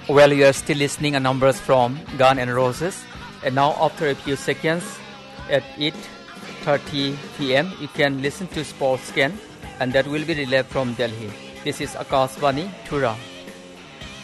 Well, you are still listening to numbers from Gun and Roses. And now, after a few seconds, at 8:30 p.m., you can listen to Sports Scan, and that will be relayed from Delhi. This is Akashvani, Thura.